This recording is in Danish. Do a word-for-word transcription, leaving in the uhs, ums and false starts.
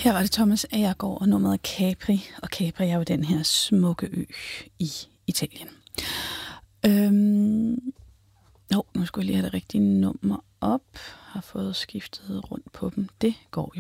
Her var det Thomas Agergaard og nummeret Capri, og Capri er jo den her smukke ø i Italien. Øhm, oh, nu skulle jeg lige have det rigtige nummer op. Har fået skiftet rundt på dem. Det går jo.